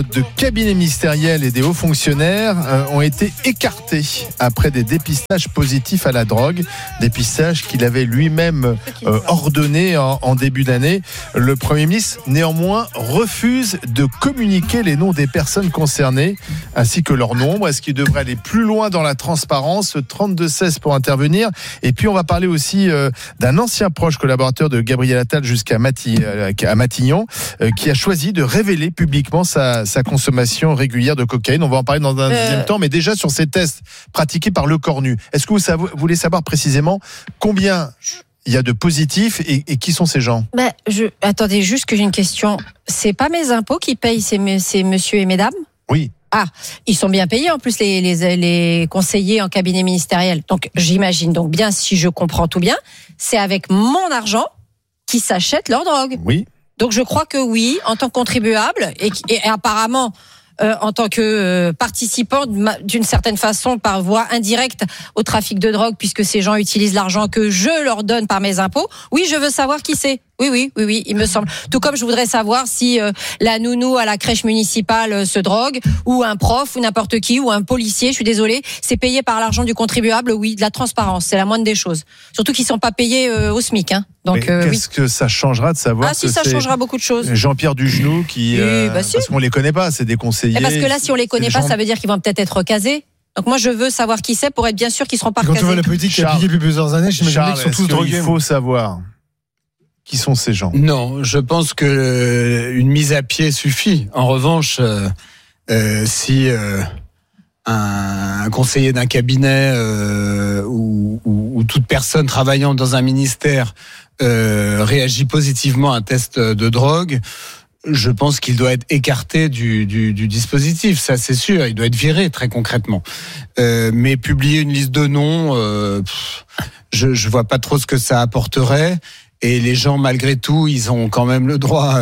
de cabinets ministériels et des hauts fonctionnaires ont été écartés après des dépistages positifs à la drogue, dépistages qu'il avait lui-même ordonné en début d'année. Le Premier ministre, néanmoins, refuse de communiquer les noms des personnes concernées ainsi que leur nombre. Est-ce qu'il devrait aller plus loin dans la transparence ? 32-16 pour intervenir. Et puis on va parler aussi d'un ancien proche collaborateur de Gabriel Attal jusqu'à Matignon, qui a choisi de révéler publiquement sa consommation régulière de cocaïne. On va en parler dans un deuxième temps, mais déjà sur ces tests pratiqués par Le Cornu. Est-ce que vous voulez savoir précisément combien il y a de positifs et qui sont ces gens ? Attendez, juste que j'ai une question. C'est pas mes impôts qui payent ces monsieur et mesdames ? Oui. Ah, ils sont bien payés en plus les conseillers en cabinet ministériel. Donc j'imagine donc bien, si je comprends tout bien, c'est avec mon argent qu'ils s'achètent leur drogue. Oui. Donc je crois que oui, en tant que contribuable et apparemment en tant que participant d'une certaine façon par voie indirecte au trafic de drogue, puisque ces gens utilisent l'argent que je leur donne par mes impôts. Oui, je veux savoir qui c'est. Oui, il me semble. Tout comme je voudrais savoir si la nounou à la crèche municipale se drogue, ou un prof, ou n'importe qui, ou un policier, je suis désolée, c'est payé par l'argent du contribuable. Oui, de la transparence, c'est la moindre des choses. Surtout qu'ils ne sont pas payés au SMIC. Hein. Donc, qu'est-ce que ça changera de savoir que ça changera beaucoup de choses. Jean-Pierre Dugenoux qui, parce qu'on les connaît pas, c'est des conseillers. Parce que là, si on les connaît pas, ça veut dire qu'ils vont peut-être être casés. Donc moi, je veux savoir qui c'est pour être bien sûr qu'ils seront pas casés. Quand on voit la politique qui a appliqué depuis plusieurs années, j'imagine qu'ils sont tous drogués. Il faut savoir qui sont ces gens. Non, je pense que une mise à pied suffit. En revanche, si un conseiller d'un cabinet ou toute personne travaillant dans un ministère réagit positivement à un test de drogue, je pense qu'il doit être écarté du dispositif, ça c'est sûr, il doit être viré très concrètement. Mais publier une liste de noms, je vois pas trop ce que ça apporterait. Et les gens, malgré tout, ils ont quand même le droit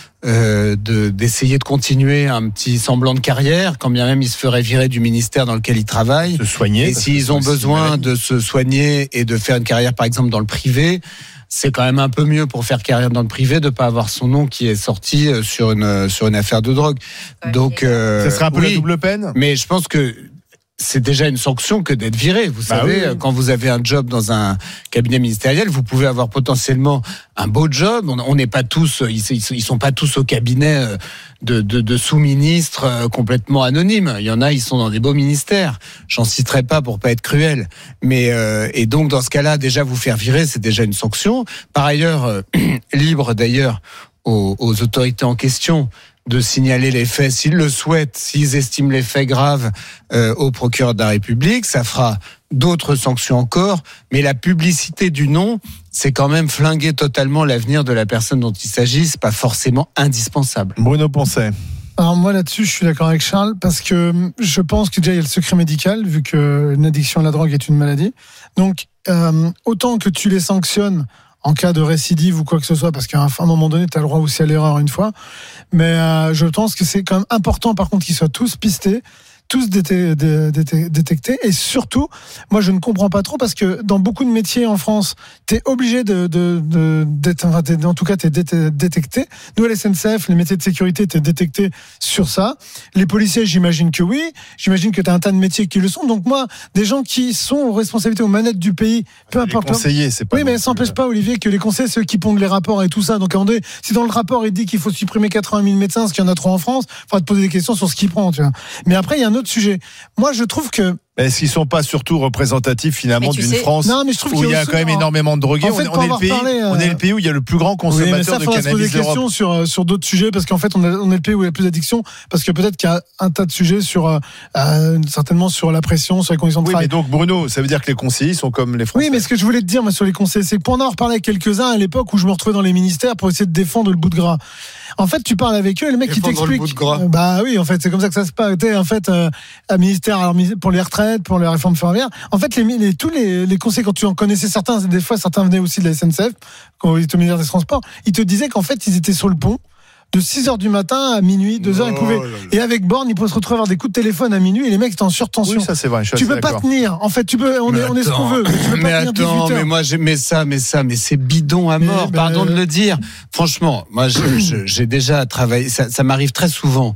d'essayer de continuer un petit semblant de carrière, quand bien même ils se feraient virer du ministère dans lequel ils travaillent. Se soigner. Et s'ils ont besoin de se soigner et de faire une carrière, par exemple, dans le privé, c'est quand même un peu mieux pour faire carrière dans le privé de pas avoir son nom qui est sorti sur une affaire de drogue. Donc, ça serait un peu la double peine. Mais je pense que c'est déjà une sanction que d'être viré. Vous savez, quand vous avez un job dans un cabinet ministériel, vous pouvez avoir potentiellement un beau job. On n'est pas tous, ils sont pas tous au cabinet de sous-ministres complètement anonymes. Il y en a, ils sont dans des beaux ministères. J'en citerai pas pour pas être cruel. Mais et donc dans ce cas-là, déjà vous faire virer, c'est déjà une sanction. Par ailleurs, libre d'ailleurs aux autorités en question de signaler les faits s'ils le souhaitent, s'ils estiment les faits graves au procureur de la République. Ça fera d'autres sanctions encore, mais la publicité du nom, c'est quand même flinguer totalement l'avenir de la personne dont il s'agit. C'est pas forcément indispensable. Bruno Poncet. Alors moi là-dessus, je suis d'accord avec Charles, parce que je pense que déjà il y a le secret médical, vu que une addiction à la drogue est une maladie. Donc autant que tu les sanctionnes en cas de récidive ou quoi que ce soit, parce qu'à un moment donné, tu as le droit aussi à l'erreur une fois. Mais je pense que c'est quand même important, par contre, qu'ils soient tous pistés, tous détectés. Et surtout, moi, je ne comprends pas trop, parce que dans beaucoup de métiers en France, tu es obligé d'être, en tout cas, tu es détecté. Nous, à la SNCF, les métiers de sécurité, tu es détecté sur ça. Les policiers, j'imagine que oui. J'imagine que tu as un tas de métiers qui le sont. Donc moi, des gens qui sont aux responsabilités, aux manettes du pays, peu importe. Les conseillers, c'est pas. Oui, mais ça n'empêche pas, Olivier, que les conseillers, ceux qui pondent les rapports et tout ça. Donc, si dans le rapport, il dit qu'il faut supprimer 80 000 médecins, parce qu'il y en a trop en France, il faudra te poser des questions sur ce qu'il prend, tu vois. Mais après, il y a un autre sujet. Moi, je trouve que est-ce qu'ils ne sont pas surtout représentatifs finalement d'une France où il y a quand même énormément de drogués? En fait, on est le pays où il y a le plus grand consommateur de cannabis d'Europe. Il faudrait se poser des questions sur d'autres sujets, parce qu'en fait, on est le pays où il y a plus d'addiction, parce que peut-être qu'il y a un tas de sujets certainement sur la pression, sur les conditions de travail. Oui, mais donc Bruno, ça veut dire que les conseillers sont comme les Français. Oui, mais ce que je voulais te dire, moi, sur les conseillers, c'est que pour en avoir parlé avec quelques-uns à l'époque où je me retrouvais dans les ministères pour essayer de défendre le bout de gras. En fait, tu parles avec eux et le mec qui t'explique. Bah oui, en fait, c'est comme ça que ça se passe. En fait, un ministère, alors, pour les retraites, pour les réformes ferroviaires. En fait, tous les conseillers, quand tu en connaissais certains, des fois, certains venaient aussi de la SNCF, quand ils étaient au ministère des Transports, ils te disaient qu'en fait, ils étaient sur le pont. De 6h du matin à minuit, 2h, ils pouvaient. Et avec Borne, ils pouvaient se retrouver à avoir des coups de téléphone à minuit et les mecs étaient en surtension. Oui, ça c'est vrai. Tu peux pas tenir. En fait, on est ce qu'on veut. Tu peux pas tenir 18 heures. Mais moi, mais c'est bidon à mort. Pardon de le dire. Franchement, moi, j'ai déjà travaillé. Ça m'arrive très souvent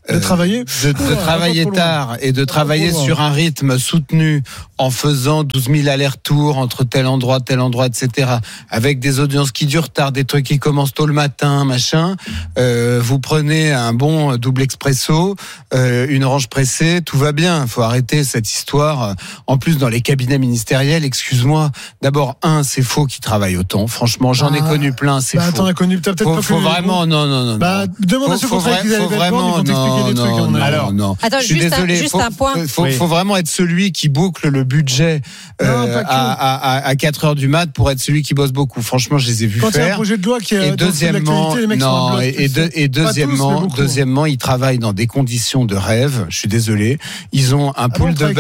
de travailler, travailler tard et de travailler sur un rythme soutenu en faisant 12 000 allers-retours entre tel endroit, etc., avec des audiences qui durent tard, des trucs qui commencent tôt le matin, machin. Vous prenez un bon double expresso, une orange pressée, tout va bien. Faut arrêter cette histoire. En plus, dans les cabinets ministériels, excuse-moi. D'abord, c'est faux qu'ils travaillent autant. Franchement, j'en ai connu plein. C'est faux. T'en as connu peut-être pas. Faut vraiment, non. Demande à ceux qu'on travaille qu'ils avaient vraiment, non. Alors, non. Attends, je suis désolé. Juste un point. Faut vraiment être celui qui boucle le budget à 4 heures du mat pour être celui qui bosse beaucoup. Franchement, je les ai vus faire. Quand il y a un projet de loi qui est deuxièmement, ils travaillent dans des conditions de rêve. Je suis désolé. Ils ont un pool de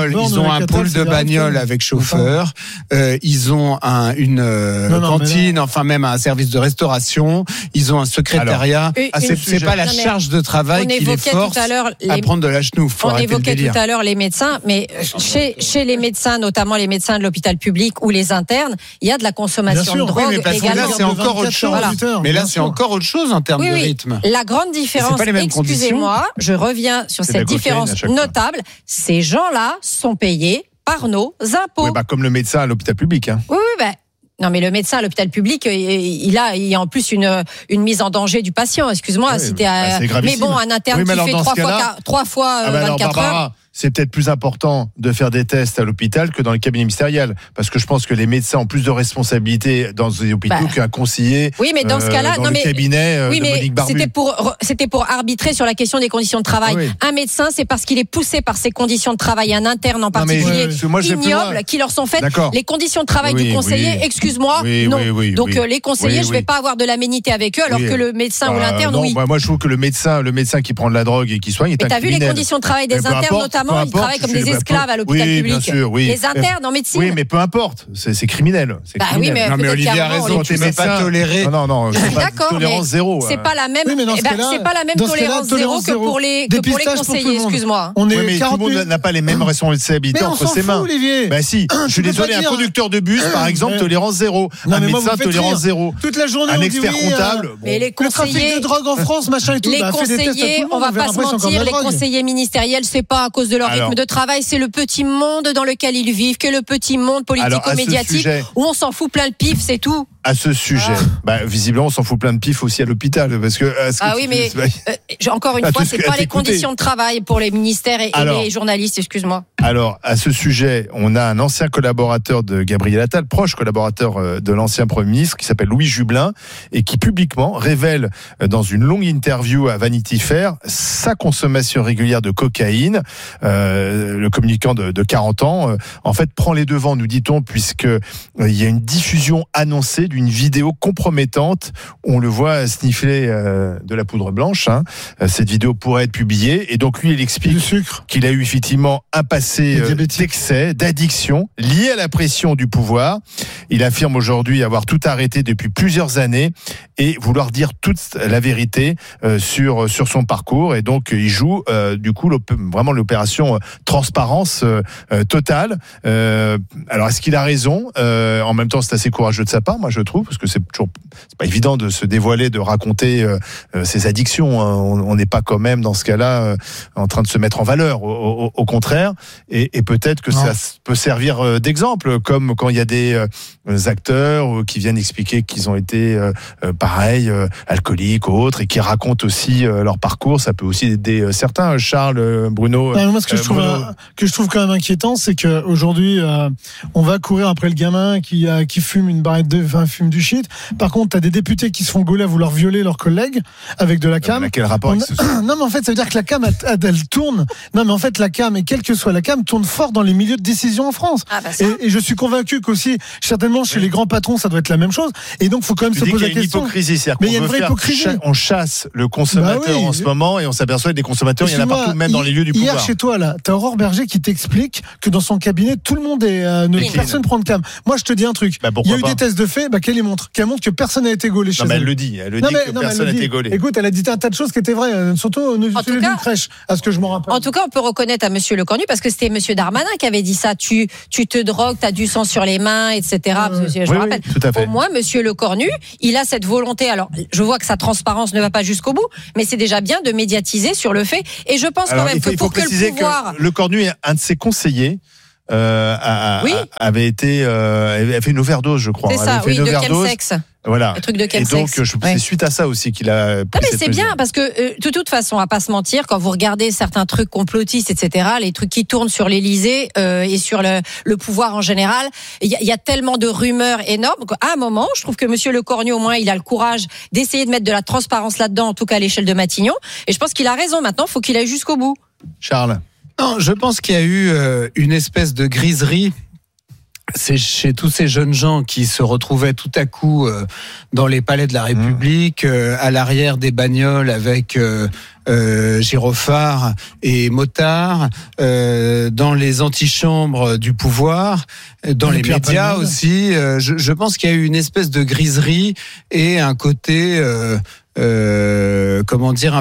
bagnole, avec chauffeur. Ils ont une cantine, enfin même un service de restauration. Ils ont un secrétariat. C'est pas la charge de travail qui les force à prendre de la chenouf. On évoquait tout à l'heure les médecins, mais chez les médecins, notamment les médecins de l'hôpital public ou les internes, il y a de la consommation de drogue également. Là, c'est encore autre chose. Mais là, c'est encore autre chose en termes de rythme. La grande différence, excusez-moi, je reviens sur cette différence notable. Ces gens-là sont payés par nos impôts. Oui, comme le médecin à l'hôpital public. Hein. Oui. Non, mais le médecin à l'hôpital public, il y a en plus une mise en danger du patient. Excuse-moi, oui, si t'es mais bon, un interne qui fait 3 fois 24 heures. C'est peut-être plus important de faire des tests à l'hôpital que dans les cabinets ministériels. Parce que je pense que les médecins ont plus de responsabilités dans les hôpitaux qu'un conseiller. Oui, mais dans ce cas-là, dans le cabinet de Monique Barbu. C'était pour arbitrer sur la question des conditions de travail. Oui. Un médecin, c'est parce qu'il est poussé par ses conditions de travail, un interne en particulier, ignoble, qui leur sont faites. D'accord. Les conditions de travail du conseiller, excuse-moi, non. Donc les conseillers, je vais pas avoir de l'aménité avec eux, alors que le médecin ou l'interne, oui. Moi, je trouve que le médecin qui prend de la drogue et qui soigne est un criminel. Mais t'as vu les conditions de travail des internes, notamment, ils travaillent comme des esclaves à l'hôpital public. Bien sûr, les internes en médecine. Oui, mais peu importe, c'est criminel. Oui, mais Olivier a raison, tu ne peux pas tolérer. Non, d'accord, tolérance zéro. C'est pas la même. C'est pas la même tolérance zéro que pour les conseillers. Excuse-moi. Mais tout le monde n'a pas les mêmes responsabilités entre ses mains. Bah si, je suis désolé, un conducteur de bus, par exemple, tolérance zéro. Un médecin, tolérance zéro. Toute la journée, un expert comptable. Mais les conseillers, le trafic de drogue en France, machin et tout. Les conseillers, on va pas se mentir, les conseillers ministériels, c'est pas à cause de leur rythme de travail, c'est le petit monde dans lequel ils vivent, que le petit monde politico-médiatique où on s'en fout plein le pif, c'est tout. À ce sujet, visiblement, on s'en fout plein de pif aussi à l'hôpital, parce que. Encore une fois, c'est pas les conditions de travail pour les ministères et les journalistes, excuse-moi. Alors, à ce sujet, on a un ancien collaborateur de Gabriel Attal, proche collaborateur de l'ancien Premier ministre, qui s'appelle Louis Jubelin, et qui publiquement révèle dans une longue interview à Vanity Fair sa consommation régulière de cocaïne. Le communicant de 40 ans, en fait, prend les devants, nous dit-on, puisque il y a une diffusion annoncée d'une vidéo compromettante. On le voit sniffer de la poudre blanche. Cette vidéo pourrait être publiée, et donc lui, il explique qu'il a eu effectivement un passé d'excès, d'addiction lié à la pression du pouvoir. Il affirme aujourd'hui avoir tout arrêté depuis plusieurs années et vouloir dire toute la vérité sur son parcours, et donc il joue du coup vraiment l'opération transparence totale. Alors est-ce qu'il a raison? En même temps, c'est assez courageux de sa part, moi je trouve, parce que c'est pas évident de se dévoiler, de raconter ses addictions. On n'est pas quand même dans ce cas-là en train de se mettre en valeur. Au contraire, et peut-être que ça peut servir d'exemple, comme quand il y a des acteurs qui viennent expliquer qu'ils ont été alcooliques ou autres, et qui racontent aussi leur parcours. Ça peut aussi aider certains. Charles, Bruno. Moi, ce que je trouve quand même inquiétant, c'est qu'aujourd'hui, on va courir après le gamin qui fume une barrette fume du shit. Par contre, t'as des députés qui se font gauler à vouloir violer leurs collègues avec de la cam. Mais quel rapport avec ce Non, mais en fait, ça veut dire que la cam, elle tourne. Non, mais en fait, la cam, et quelle que soit la cam, tourne fort dans les milieux de décision en France. Et je suis convaincu qu'aussi, certainement, chez les grands patrons, ça doit être la même chose. Et donc, il faut quand même se poser la question. Hypocrisie, mais il y a une vraie hypocrisie. On chasse le consommateur en ce moment, et on s'aperçoit que des consommateurs, il y en a partout, même dans les lieux du pouvoir. Hier, chez toi, là, t'as Aurore Berger qui t'explique que dans son cabinet, tout le monde personne prend de cam. Moi, je te dis un truc. Il y a eu des tests de fait, laquelle qu'elle montre que personne n'a été gaulé chez elle. Elle le dit que personne n'a été gaulé. Écoute, elle a dit un tas de choses qui étaient vraies, surtout celui d'une crèche, à ce que je me rappelle. En tout cas, on peut reconnaître à Monsieur Lecornu, parce que c'était Monsieur Darmanin qui avait dit ça, tu te drogues, t'as du sang sur les mains, etc. Je me rappelle. Oui, tout à fait. Au moins, Monsieur Lecornu, il a cette volonté. Alors, je vois que sa transparence ne va pas jusqu'au bout, mais c'est déjà bien de médiatiser sur le fait. Et je pense quand même que pour que le pouvoir... Lecornu est un de ses conseillers. Avait fait une overdose, je crois. C'est ça, oui, de chemsex. Voilà. Le truc de chemsex. Et donc, c'est suite à ça aussi qu'il a pris cette c'est mesure. bien, parce que de toute façon, à pas se mentir, quand vous regardez certains trucs complotistes, etc., les trucs qui tournent sur l'Élysée et sur le pouvoir en général, il y a tellement de rumeurs énormes qu'à un moment, je trouve que Monsieur Lecornu, au moins, il a le courage d'essayer de mettre de la transparence là-dedans, en tout cas à l'échelle de Matignon. Et je pense qu'il a raison. Maintenant, il faut qu'il aille jusqu'au bout. Charles. Non, je pense qu'il y a eu une espèce de griserie. C'est chez tous ces jeunes gens qui se retrouvaient tout à coup dans les palais de la République, à l'arrière des bagnoles avec gyrophares et motards, dans les antichambres du pouvoir, dans les médias aussi. Je pense qu'il y a eu une espèce de griserie et un côté... comment dire,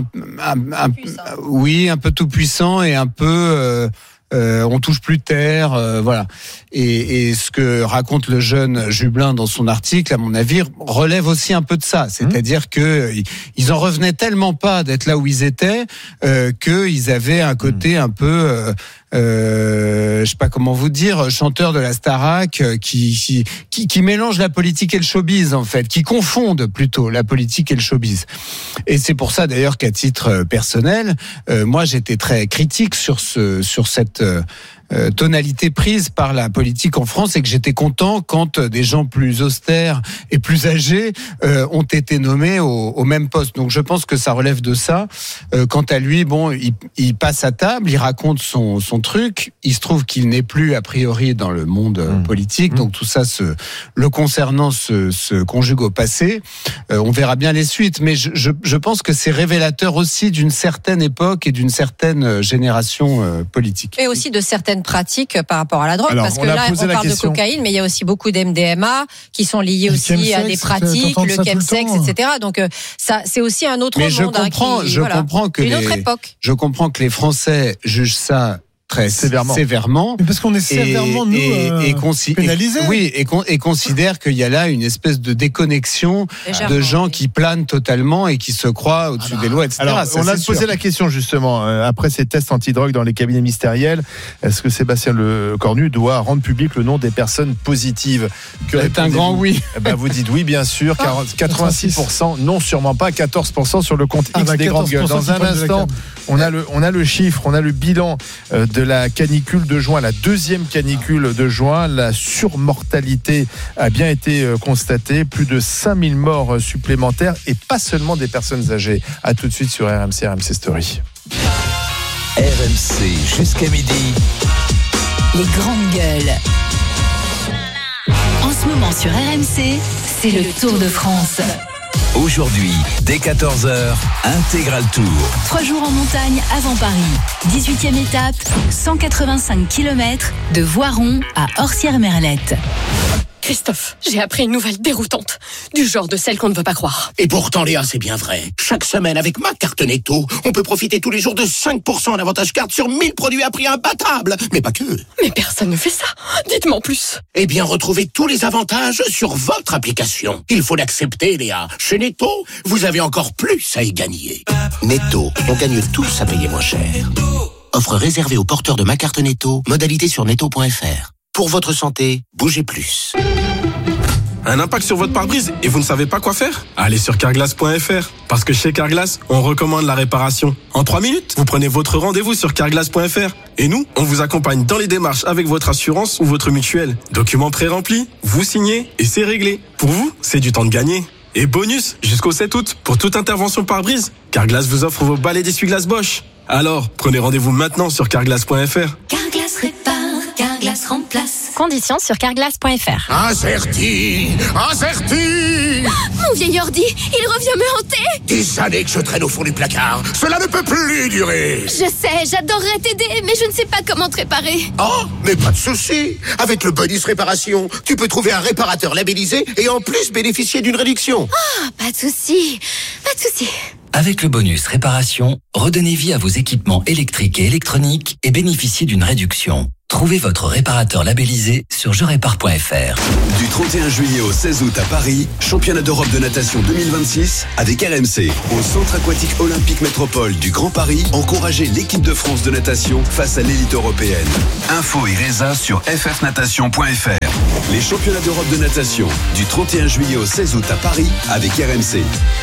un peu tout puissant et un peu on touche plus terre, voilà. Et ce que raconte le jeune Jubelin dans son article, à mon avis, relève aussi un peu de ça. C'est-à-dire que ils en revenaient tellement pas d'être là où ils étaient qu'ils avaient un côté un peu je sais pas comment vous dire, chanteur de la Starac qui mélange la politique et le showbiz, en fait, qui confondent plutôt la politique et le showbiz. Et c'est pour ça d'ailleurs qu'à titre personnel, moi j'étais très critique sur cette tonalité prise par la politique en France, et que j'étais content quand des gens plus austères et plus âgés ont été nommés au même poste. Donc je pense que ça relève de ça. Quant à lui, bon, il passe à table, il raconte son truc. Il se trouve qu'il n'est plus a priori dans le monde politique, donc tout ça le concernant se conjugue au passé. On verra bien les suites, mais je pense que c'est révélateur aussi d'une certaine époque et d'une certaine génération politique. Et aussi de certaines pratiques par rapport à la drogue. Alors, parce que là, on parle de cocaïne, mais il y a aussi beaucoup d'MDMA qui sont liés aussi à des pratiques, le chemsex, etc. Donc, ça, c'est aussi un autre monde. Je comprends que les Français jugent ça très sévèrement. Mais parce qu'on est sévèrement, pénalisés. Oui, et considère qu'il y a là une espèce de déconnexion de gens qui planent totalement et qui se croient au-dessus des lois, etc. Alors, on a posé la question justement, après ces tests antidrogue dans les cabinets ministériels, est-ce que Sébastien Lecornu doit rendre public le nom des personnes positives? C'est un grand oui. Vous dites oui, bien sûr. 86%, non, sûrement pas. 14% sur le compte X des grandes gueules. Dans un instant, on a le chiffre, on a le bilan de la canicule de juin, la deuxième canicule de juin. La surmortalité a bien été constatée, plus de 5000 morts supplémentaires, et pas seulement des personnes âgées. À tout de suite sur RMC Story. RMC jusqu'à midi. Les grandes gueules. En ce moment sur RMC, c'est le Tour de France. Aujourd'hui, dès 14h, Intégral Tour. 3 jours en montagne avant Paris. 18e étape, 185 km de Voiron à Orsières-Merlette. Christophe, j'ai appris une nouvelle déroutante, du genre de celle qu'on ne veut pas croire. Et pourtant, Léa, c'est bien vrai. Chaque semaine, avec ma carte Netto, on peut profiter tous les jours de 5% en avantage carte sur 1000 produits à prix imbattable. Mais pas que. Mais personne ne fait ça. Dites-moi en plus. Eh bien, retrouvez tous les avantages sur votre application. Il faut l'accepter, Léa. Chez Netto, vous avez encore plus à y gagner. Netto, on gagne tous à payer moins cher. Offre réservée aux porteurs de ma carte Netto. Modalité sur netto.fr. Pour votre santé, bougez plus. Un impact sur votre pare-brise et vous ne savez pas quoi faire? Allez sur carglass.fr. Parce que chez Carglass, on recommande la réparation. En 3 minutes, vous prenez votre rendez-vous sur carglass.fr. Et nous, on vous accompagne dans les démarches avec votre assurance ou votre mutuelle. Documents pré-remplis, vous signez et c'est réglé. Pour vous, c'est du temps de gagner. Et bonus, jusqu'au 7 août, pour toute intervention pare-brise, Carglass vous offre vos balais d'essuie-glace Bosch. Alors, prenez rendez-vous maintenant sur carglass.fr. Carglass répare, Carglass remplace. Conditions sur carglass.fr. Incerti. Mon vieil ordi, il revient me hanter. Des années que je traîne au fond du placard. Cela ne peut plus durer. Je sais, j'adorerais t'aider, mais je ne sais pas comment te réparer. Oh, mais pas de souci. Avec le bonus réparation, tu peux trouver un réparateur labellisé et en plus bénéficier d'une réduction. Ah, pas de souci. Avec le bonus réparation, redonnez vie à vos équipements électriques et électroniques et bénéficiez d'une réduction. Trouvez votre réparateur labellisé sur jerépare.fr. Du 31 juillet au 16 août à Paris, championnat d'Europe de natation 2026 avec RMC. Au Centre aquatique olympique métropole du Grand Paris, encouragez l'équipe de France de natation face à l'élite européenne. Info et résa sur ffnatation.fr. Les championnats d'Europe de natation du 31 juillet au 16 août à Paris avec RMC.